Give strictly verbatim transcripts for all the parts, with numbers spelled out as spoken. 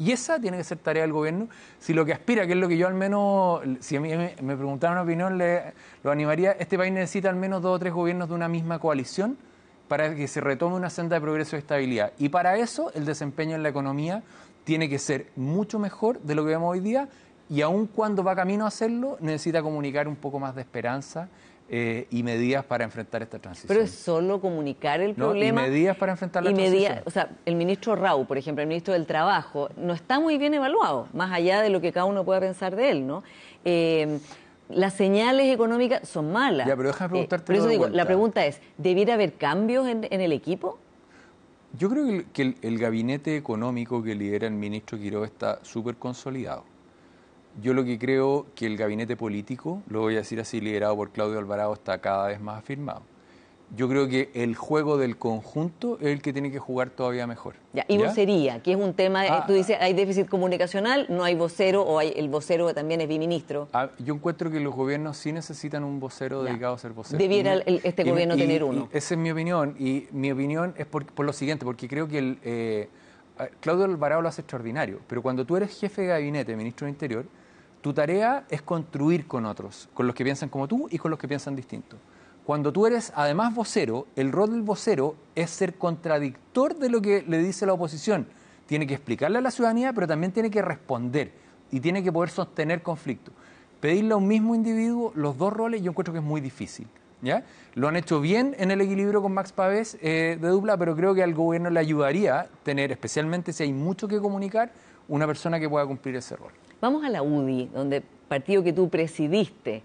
Y esa tiene que ser tarea del gobierno. Si lo que aspira, que es lo que yo al menos, si a mí me, me preguntaran una opinión, le, lo animaría, este país necesita al menos dos o tres gobiernos de una misma coalición para que se retome una senda de progreso y estabilidad. Y para eso el desempeño en la economía tiene que ser mucho mejor de lo que vemos hoy día, y aun cuando va camino a hacerlo, necesita comunicar un poco más de esperanza eh, y medidas para enfrentar esta transición. Pero es solo comunicar el no, problema. Y medidas para enfrentar la y transición. Media, o sea, el ministro Rau, por ejemplo, el ministro del Trabajo, no está muy bien evaluado, más allá de lo que cada uno pueda pensar de él, ¿no? Eh, las señales económicas son malas. Ya, pero déjame preguntarte. Eh, por eso digo, la pregunta es, ¿debiera haber cambios en, en el equipo? Yo creo que el, que el, el gabinete económico que lidera el ministro Quiroga está súper consolidado. Yo lo que creo que el gabinete político, lo voy a decir así, liderado por Claudio Alvarado, está cada vez más afirmado. Yo creo que el juego del conjunto es el que tiene que jugar todavía mejor. Ya, y ¿ya? Vocería, que es un tema, ah, tú dices, hay déficit comunicacional, no hay vocero, o hay el vocero que también es biministro. Ah, yo encuentro que los gobiernos sí necesitan un vocero ya. dedicado a ser vocero. Debiera el, este y, gobierno y, tener y, uno. Y esa es mi opinión, y mi opinión es por, por lo siguiente, porque creo que el, eh, Claudio Alvarado lo hace extraordinario, pero cuando tú eres jefe de gabinete, ministro del Interior, tu tarea es construir con otros, con los que piensan como tú y con los que piensan distinto. Cuando tú eres, además, vocero, el rol del vocero es ser contradictor de lo que le dice la oposición. Tiene que explicarle a la ciudadanía, pero también tiene que responder y tiene que poder sostener conflictos. Pedirle a un mismo individuo los dos roles, yo encuentro que es muy difícil, ¿ya? Lo han hecho bien en el equilibrio con Max Pavés eh, de dupla, pero creo que al gobierno le ayudaría tener, especialmente si hay mucho que comunicar, una persona que pueda cumplir ese rol. Vamos a la U D I, donde partido que tú presidiste.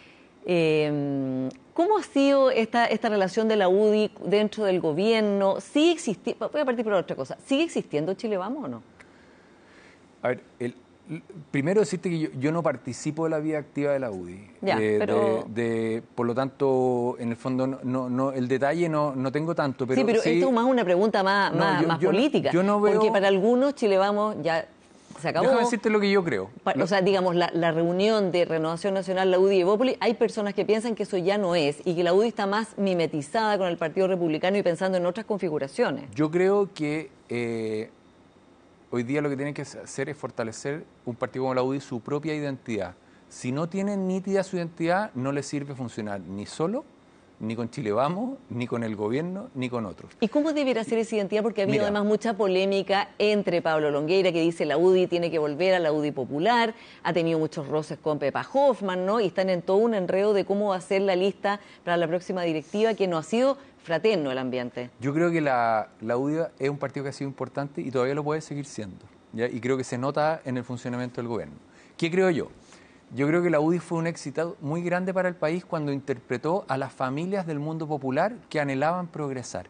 Eh, ¿Cómo ha sido esta, esta relación de la U D I dentro del gobierno? ¿Sigue existiendo? Voy a partir por otra cosa. ¿Sigue existiendo Chile Vamos o no? A ver, el, el, primero decirte que yo, yo no participo de la vida activa de la U D I. Ya, de, pero... de, de, por lo tanto, en el fondo, no, no, no, el detalle no, no tengo tanto. Pero sí, pero sí, esto es más una pregunta más, no, más, yo, más yo política. No, yo no veo... Porque para algunos Chile Vamos ya... se acabó. Déjame decirte lo que yo creo. O sea, digamos, la, la reunión de Renovación Nacional, la U D I y Evópolis, hay personas que piensan que eso ya no es y que la U D I está más mimetizada con el Partido Republicano y pensando en otras configuraciones. Yo creo que eh, hoy día lo que tienen que hacer es fortalecer un partido como la U D I su propia identidad. Si no tienen nítida su identidad, no les sirve funcionar ni solo, ni con Chile Vamos, ni con el gobierno, ni con otros. ¿Y cómo debiera ser esa identidad? Porque ha habido Mira, además mucha polémica entre Pablo Longueira, que dice la U D I tiene que volver a la U D I popular, ha tenido muchos roces con Pepa Hoffman, ¿no? Y están en todo un enredo de cómo va a ser la lista para la próxima directiva, que no ha sido fraterno el ambiente. Yo creo que la, la U D I es un partido que ha sido importante y todavía lo puede seguir siendo, ¿ya? Y creo que se nota en el funcionamiento del gobierno. ¿Qué creo yo? Yo creo que la U D I fue un éxito muy grande para el país cuando interpretó a las familias del mundo popular que anhelaban progresar.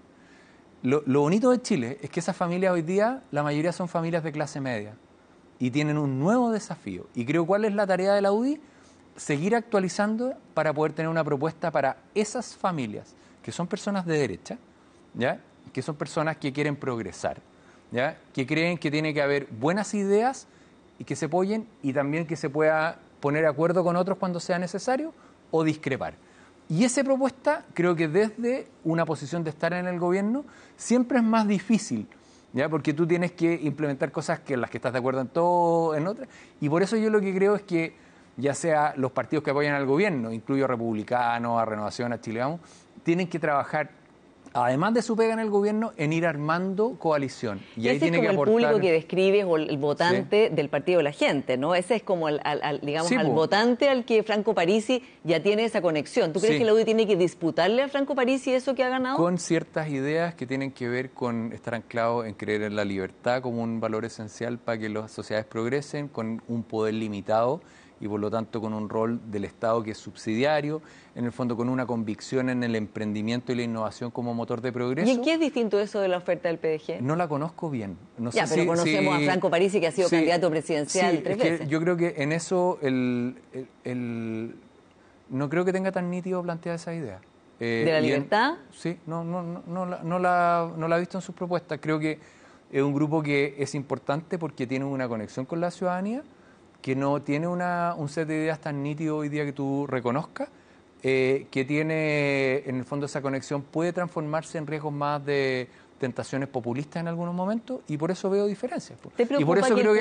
Lo, lo bonito de Chile es que esas familias hoy día, la mayoría son familias de clase media y tienen un nuevo desafío. Y creo cuál es la tarea de la U D I, seguir actualizando para poder tener una propuesta para esas familias, que son personas de derecha, ¿ya? Que son personas que quieren progresar, ¿ya? Que creen que tiene que haber buenas ideas y que se apoyen y también que se pueda poner de acuerdo con otros cuando sea necesario o discrepar. Y esa propuesta creo que desde una posición de estar en el gobierno siempre es más difícil, ¿ya? Porque tú tienes que implementar cosas que en las que estás de acuerdo en todo, en otras. Y por eso yo lo que creo es que ya sea los partidos que apoyan al gobierno, incluyo a Republicanos, a Renovación, a Chile Vamos, tienen que trabajar, además de su pega en el gobierno, en ir armando coalición. Y, y ahí ese tiene es como que aportar... el público que describes o el votante sí. del Partido de la Gente, ¿no? Ese es como, el, al, al, digamos, sí, al po. votante al que Franco Parisi ya tiene esa conexión. ¿Tú crees sí. que la U D I tiene que disputarle a Franco Parisi eso que ha ganado? Con ciertas ideas que tienen que ver con estar anclados en creer en la libertad como un valor esencial para que las sociedades progresen, con un poder limitado y por lo tanto con un rol del Estado que es subsidiario, en el fondo con una convicción en el emprendimiento y la innovación como motor de progreso. ¿Y en qué es distinto eso de la oferta del P D G? No la conozco bien. No ya, sé pero si, conocemos si, a Franco Parisi, que ha sido sí, candidato presidencial sí, tres es que veces. Yo creo que en eso el, el, el, no creo que tenga tan nítido planteada esa idea. Eh, ¿De la libertad? En, sí, no, no, no, no, la, no, la, no la he visto en sus propuestas. Creo que es un grupo que es importante porque tiene una conexión con la ciudadanía, que no tiene una, un set de ideas tan nítido hoy día que tú reconozcas, eh, que tiene, en el fondo, esa conexión puede transformarse en riesgos más de tentaciones populistas en algunos momentos, y por eso veo diferencias. ¿Te preocupa y por eso que creo que